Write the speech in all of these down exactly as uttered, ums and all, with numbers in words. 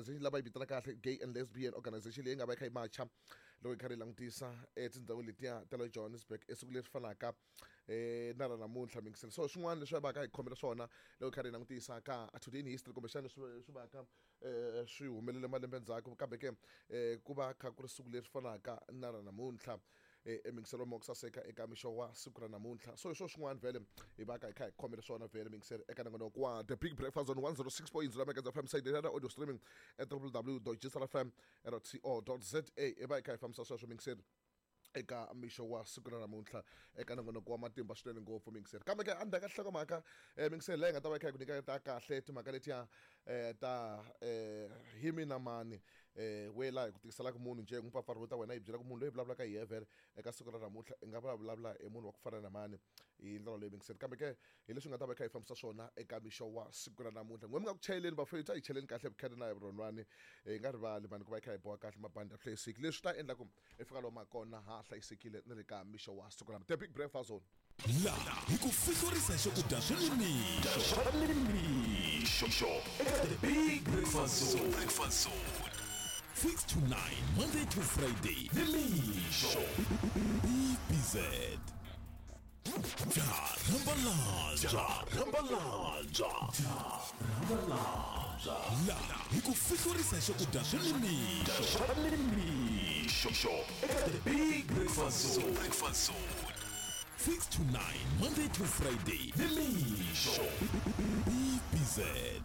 organization lava yi vitana kahle Gay and Lesbian Organization leyi nga va yi kha yi macha loko yi karhi yi langutisa etindhawini letiya ta le Johannesburg esiku leri fanaka eh na ra namuntlha mingisele so swin'wana leswi va ka hi khomela swona loko yi karhi yi langutisa ka today in history kumbexana swi va ka eh swi humelele malembe ndzhaku kambe ke eh ku va kha ku ri siku leri fanaka na ra namuntlha emingiselo mo kusaseka eka misho wa siku ra namuntlha so hiswo swin'wana vele hi va ka hi kha hi khomela swona vele mingiselo eka nangonoko wa The Big Breakfast on one oh six point zero Megas F M side ya audio streaming at w w w dot gisel f m dot co dot z a hi va hi kha hi fambisa sweswo mingiselo eka misho wa siku ra namuntlha eka nangonoko wa matimba swinene ngopfu mingiselo kambe ke andla ka hlokomhaka mingiselo leyi nga ta va kha hi ku nyika ta kahle timhaka letiya ta hi mina mani eh we la ku tikiselaka munhu nje ngumpfapfarhuta wena yi byela ku munhu loyi vulavulaka hi yevele eka siku ra namuntlha i nga vulavula hi munhu wa ku fana na mani hi ndlela leyi mingiselo kambe ke hi leswi nga ta va kha hi fambisa swona eka misho wa siku ra namuntlha n'we mi nga ku chayeleni vafowethu a hi cheleni kahle vukheta na hi vuron'wani hi nga rivali vanhu ku va hi kha hi boha kahle mabandi ya hlayisekile leswi ta endla ku hi fika lomu makona ha hlayisekile na le ka misho wa siku ra The Big Breakfast Zone la hi ku fihlorisa swakudya swa le mixo swa le mixo eka The Big Breakfast Zone Breakfast Zone six to nine Monday to Friday The Mixo B B Z Ja Rambalanja Ja Rambalanja Ja Rambalanja la hi ku fihlorisa swakudya swa le mixo swa le mixo eka The Big Breakfast Zone Breakfast Zone six to nine Monday to Friday The Mixo B B Z.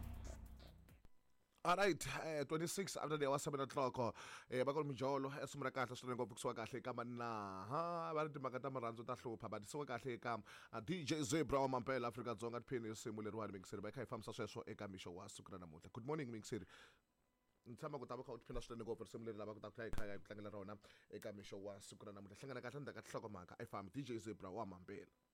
All right, uh, twenty-six after the hour seven o'clock eh ba ko mijolo esumra kahle swinene ngopfu kusuka kahle ka manna ha va ri timhaka ta marhandzu ta hlupha ba disuka kahle eka D J Zebra wa Mampela Africa Dzonga tiphini simu leriwani mingiseri ba kha hi fambisa sweswo eka misho wa siku ra namuntlha. Good morning mingiseri. Ntsama ku ta va kha u tiphina swinene ngopfu simu leri lava ku ta ku hi kha hi tlangela rona eka misho wa siku ra namuntlha hlangana kahle ndaka hlokomhaka I fam D J Zebra wa Mampela.